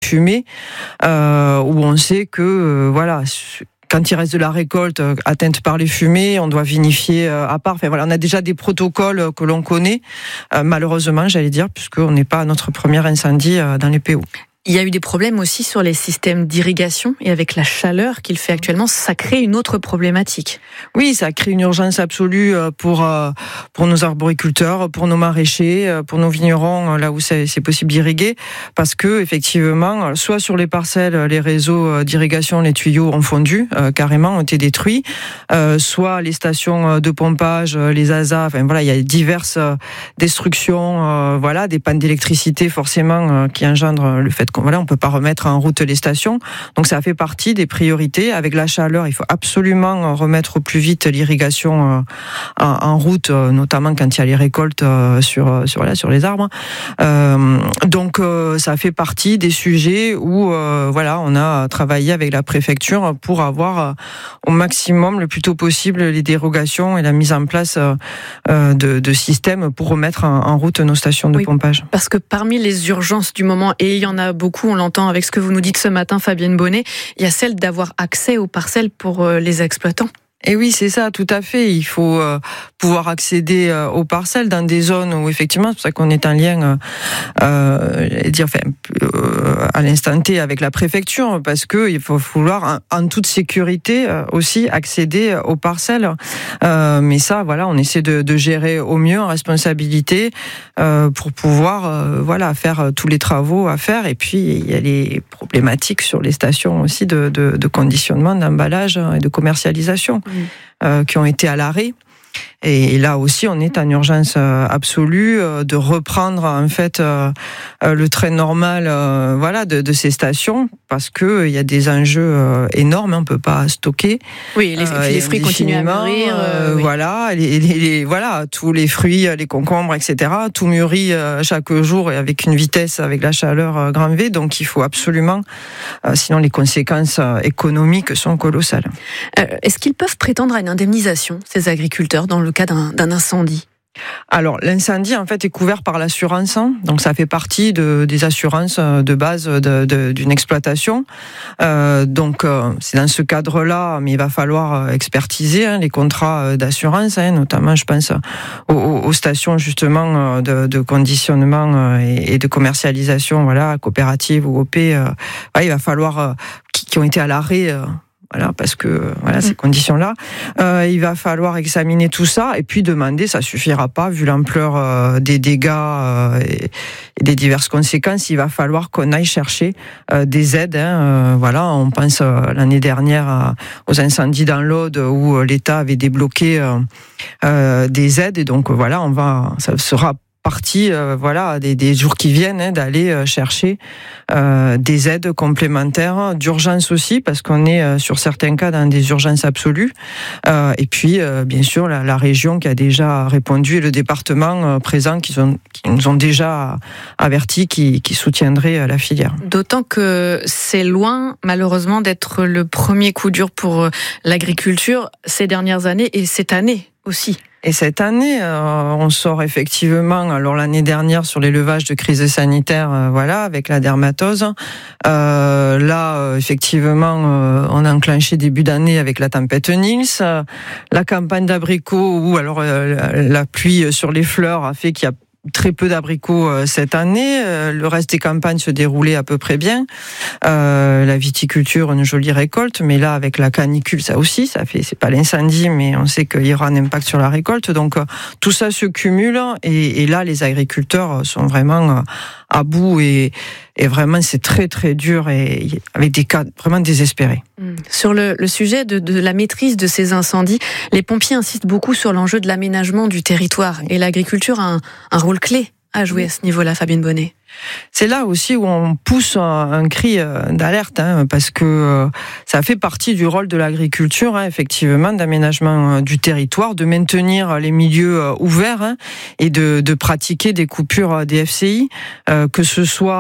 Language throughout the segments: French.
fumées, où on sait que quand il reste de la récolte atteinte par les fumées, on doit vinifier à part. Enfin, voilà, on a déjà des protocoles que l'on connaît, malheureusement, j'allais dire, puisqu'on n'est pas à notre premier incendie dans les PO. Il y a eu des problèmes aussi sur les systèmes d'irrigation et avec la chaleur qu'il fait actuellement, ça crée une autre problématique. Oui, ça crée une urgence absolue pour nos arboriculteurs, pour nos maraîchers, pour nos vignerons, là où c'est possible d'irriguer, parce que effectivement, soit sur les parcelles, les réseaux d'irrigation, les tuyaux ont fondu, carrément ont été détruits, soit les stations de pompage, les ASA, enfin voilà, il y a diverses destructions, des pannes d'électricité forcément qui engendrent le fait qu'on on peut pas remettre en route les stations. Donc ça fait partie des priorités. Avec la chaleur, il faut absolument remettre au plus vite l'irrigation en route, notamment quand il y a les récoltes sur les arbres. Donc ça fait partie des sujets où on a travaillé avec la préfecture pour avoir au maximum le plus tôt possible les dérogations et la mise en place de systèmes pour remettre en route nos stations de pompage. Parce que parmi les urgences du moment, et il y en a beaucoup, on l'entend avec ce que vous nous dites ce matin, Fabienne Bonnet, il y a celle d'avoir accès aux parcelles pour les exploitants. Et oui, c'est ça, tout à fait. Il faut pouvoir accéder aux parcelles dans des zones où effectivement, c'est pour ça qu'on est en lien, à l'instant T avec la préfecture, parce que il faut vouloir en toute sécurité aussi accéder aux parcelles. Mais ça, on essaie de gérer au mieux en responsabilité pour pouvoir faire tous les travaux à faire. Et puis il y a les problématiques sur les stations aussi de conditionnement, d'emballage et de commercialisation. Qui ont été à l'arrêt. Et là aussi, on est en urgence absolue de reprendre en fait le train normal, de ces stations, parce que il y a des enjeux énormes, on peut pas stocker. Oui, les fruits continuent à mûrir. Tous les fruits, les concombres, etc. Tout mûrit chaque jour et avec une vitesse, avec la chaleur grand V. Donc il faut absolument, sinon les conséquences économiques sont colossales. Est-ce qu'ils peuvent prétendre à une indemnisation, ces agriculteurs, dans le cas d'un incendie ? Alors, l'incendie, en fait, est couvert par l'assurance. Donc, ça fait partie des assurances de base d'une exploitation. Donc, c'est dans ce cadre-là, mais il va falloir expertiser les contrats d'assurance, notamment, je pense, aux stations, justement, de conditionnement et de commercialisation, coopératives ou OP. Il va falloir, qui ont été à l'arrêt, parce que ces conditions-là, il va falloir examiner tout ça et puis demander, ça suffira pas vu l'ampleur des dégâts et des diverses conséquences, il va falloir qu'on aille chercher des aides. On pense l'année dernière aux incendies dans l'Aude où l'État avait débloqué des aides et donc ça sera partie des jours qui viennent d'aller chercher des aides complémentaires d'urgence aussi parce qu'on est sur certains cas dans des urgences absolues et puis bien sûr la région qui a déjà répondu et le département présent qui nous ont déjà averti qui soutiendraient la filière. D'autant que c'est loin malheureusement d'être le premier coup dur pour l'agriculture ces dernières années et cette année aussi. Et cette année, on sort effectivement, alors l'année dernière sur l'élevage de crise sanitaire, avec la dermatose. Effectivement, on a enclenché début d'année avec la tempête Nils, la campagne d'abricots où alors la pluie sur les fleurs a fait qu'il y a très peu d'abricots cette année. Le reste des campagnes se déroulait à peu près bien. La viticulture, une jolie récolte, mais là, avec la canicule, ça aussi, c'est pas l'incendie, mais on sait qu'il y aura un impact sur la récolte. Donc, tout ça se cumule et là, les agriculteurs sont vraiment à bout et vraiment, c'est très, très dur et avec des cas vraiment désespérés. Sur le sujet de la maîtrise de ces incendies, les pompiers insistent beaucoup sur l'enjeu de l'aménagement du territoire et l'agriculture a un rôle clé à jouer à ce niveau-là, Fabienne Bonnet. C'est là aussi où on pousse un cri d'alerte, parce que ça fait partie du rôle de l'agriculture, effectivement, d'aménagement du territoire, de maintenir les milieux ouverts et de pratiquer des coupures des FCI, que ce soit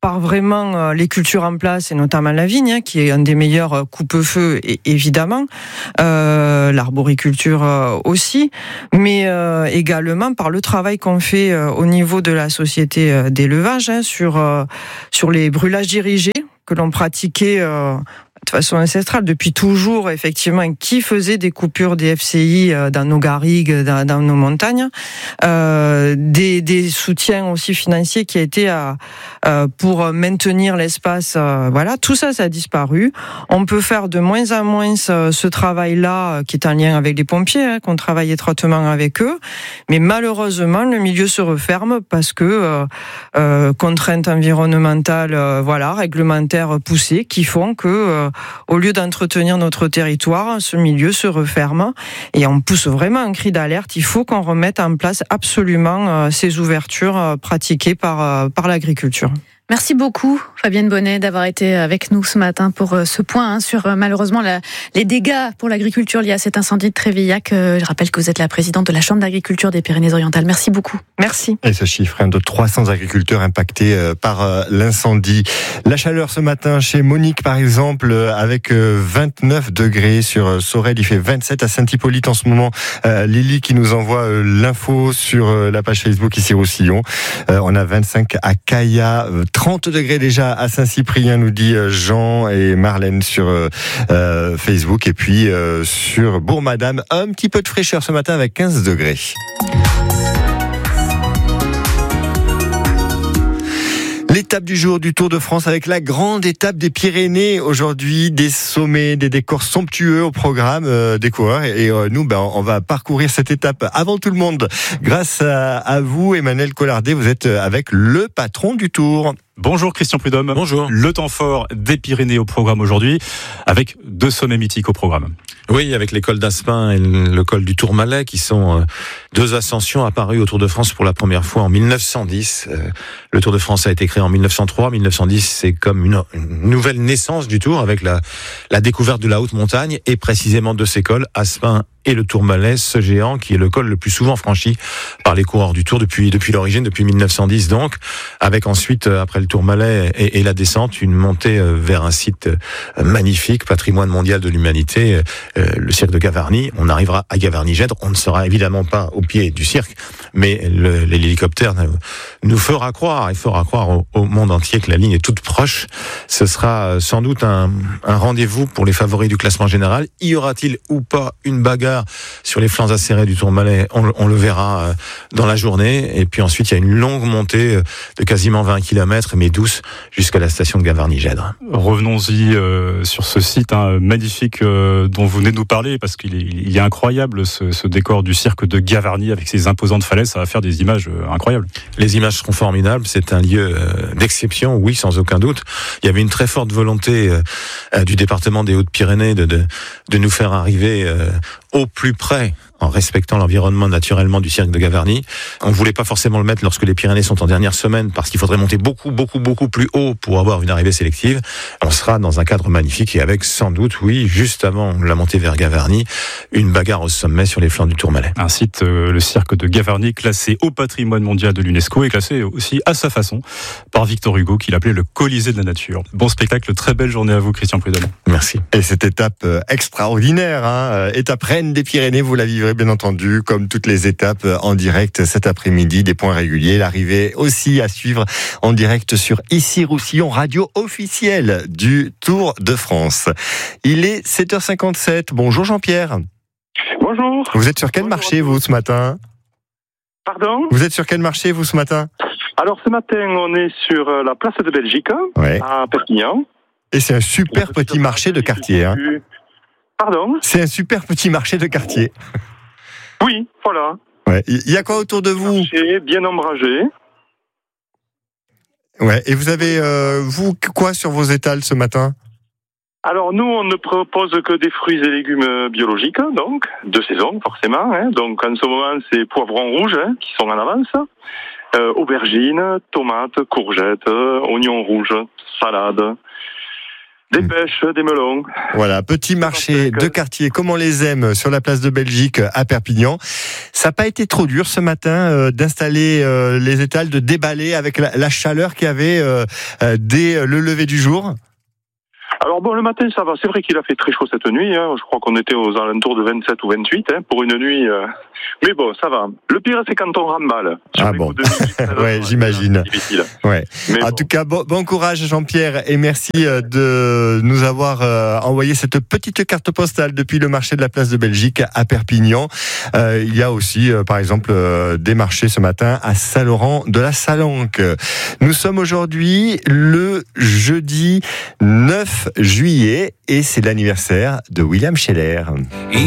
part vraiment les cultures en place, et notamment la vigne, qui est un des meilleurs coupe-feu, évidemment, l'arboriculture aussi, mais également par le travail qu'on fait au niveau de la société d'élevage sur les brûlages dirigés que l'on pratiquait de façon ancestrale depuis toujours, effectivement, qui faisait des coupures des FCI dans nos garrigues, dans nos montagnes, des soutiens aussi financiers qui étaient pour maintenir l'espace. Voilà, tout ça, ça a disparu. On peut faire de moins en moins ce travail-là, qui est en lien avec les pompiers, qu'on travaille étroitement avec eux, mais malheureusement, le milieu se referme parce que contraintes environnementales, réglementaires poussées, qui font que au lieu d'entretenir notre territoire, ce milieu se referme et on pousse vraiment un cri d'alerte. Il faut qu'on remette en place absolument ces ouvertures pratiquées par l'agriculture. Merci beaucoup, Fabienne Bonnet, d'avoir été avec nous ce matin pour ce point sur malheureusement les dégâts pour l'agriculture liés à cet incendie de Trévillac. Je rappelle que vous êtes la présidente de la Chambre d'agriculture des Pyrénées-Orientales. Merci beaucoup. Merci. Et ce chiffre de 300 agriculteurs impactés par l'incendie. La chaleur ce matin chez Monique, par exemple, avec 29 degrés sur Sorel. Il fait 27 à Saint-Hippolyte en ce moment. Lily qui nous envoie l'info sur la page Facebook ici Roussillon. On a 25 à Caya, 30 degrés déjà à Saint-Cyprien, nous dit Jean et Marlène sur Facebook. Et puis sur Bourg-Madame, un petit peu de fraîcheur ce matin avec 15 degrés. L'étape du jour du Tour de France avec la grande étape des Pyrénées. Aujourd'hui, des sommets, des décors somptueux au programme des coureurs. Et nous, on va parcourir cette étape avant tout le monde. Grâce à vous, Emmanuel Collardet, vous êtes avec le patron du Tour. Bonjour Christian Prudhomme. Bonjour. Le temps fort des Pyrénées au programme aujourd'hui, avec 2 sommets mythiques au programme. Oui, avec les cols d'Aspin et le col du Tourmalet, qui sont 2 ascensions apparues au Tour de France pour la première fois en 1910. Le Tour de France a été créé en 1903. 1910, c'est comme une nouvelle naissance du Tour, avec la découverte de la haute montagne, et précisément de ces cols, Aspin et le Tourmalet, ce géant qui est le col le plus souvent franchi par les coureurs du Tour depuis l'origine, depuis 1910 donc, avec ensuite, après le Tourmalet et la descente, une montée vers un site magnifique, patrimoine mondial de l'humanité, le cirque de Gavarnie. On arrivera à Gavarnie-Gèdre, on ne sera évidemment pas au pied du cirque, mais l'hélicoptère nous fera croire, il fera croire au monde entier que la ligne est toute proche. Ce sera sans doute un rendez-vous pour les favoris du classement général. Y aura-t-il ou pas une bagarre sur les flancs acérés du Tourmalet? On le verra dans la journée. Et puis ensuite, il y a une longue montée de quasiment 20 km, mais douce, jusqu'à la station de Gavarnie-Gèdre. Revenons-y sur ce site magnifique dont vous venez de nous parler, parce qu'il est incroyable ce décor du cirque de Gavarnie avec ses imposantes falaises. Ça va faire des images incroyables. Les images seront formidables. C'est un lieu d'exception, oui, sans aucun doute. Il y avait une très forte volonté du département des Hautes-Pyrénées de nous faire arriver au plus près, en respectant l'environnement naturellement du cirque de Gavarnie. On ne voulait pas forcément le mettre lorsque les Pyrénées sont en dernière semaine, parce qu'il faudrait monter beaucoup plus haut pour avoir une arrivée sélective. On sera dans un cadre magnifique et avec sans doute, oui, juste avant la montée vers Gavarnie, une bagarre au sommet sur les flancs du Tourmalet. Un site, le cirque de Gavarnie, classé au patrimoine mondial de l'UNESCO et classé aussi à sa façon par Victor Hugo, qu'il appelait le Colisée de la nature. Bon spectacle, très belle journée à vous, Christian Prudhomme. Merci. Et cette étape extraordinaire, étape reine des Pyrénées, vous la vivrez bien entendu, comme toutes les étapes en direct cet après-midi, des points réguliers. L'arrivée aussi à suivre en direct sur ici Roussillon, radio officielle du Tour de France. Il est 7h57. Bonjour Jean-Pierre. Bonjour. Vous êtes sur quel marché vous ce matin? Pardon? Vous êtes sur quel marché vous ce matin? Alors ce matin on est sur la place de Belgique, à Perpignan. Et c'est un super petit marché de quartier. Pardon? C'est un super petit marché de quartier. Oui, voilà. Il y a quoi autour de vous? Marché bien ombragé. Et vous avez, vous, quoi sur vos étals ce matin? Alors nous, on ne propose que des fruits et légumes biologiques, donc, de saison forcément. Donc en ce moment, c'est poivrons rouges qui sont en avance. Aubergines, tomates, courgettes, oignons rouges, salades. Des pêches, des melons. Voilà, petit marché de quartier comme on les aime sur la place de Belgique à Perpignan. Ça n'a pas été trop dur ce matin d'installer les étals, de déballer avec la chaleur qu'il y avait dès le lever du jour. Alors bon, le matin, ça va. C'est vrai qu'il a fait très chaud cette nuit. Je crois qu'on était aux alentours de 27 ou 28 pour une nuit. Mais bon, ça va. Le pire, c'est quand on remballe. Ah bon. Ouais, j'imagine. Ouais. En tout cas, bon courage Jean-Pierre et merci de nous avoir envoyé cette petite carte postale depuis le marché de la place de Belgique à Perpignan. Il y a aussi, par exemple, des marchés ce matin à Saint-Laurent-de-la-Salanque. Nous sommes aujourd'hui le jeudi 9 juillet et c'est l'anniversaire de William Scheller.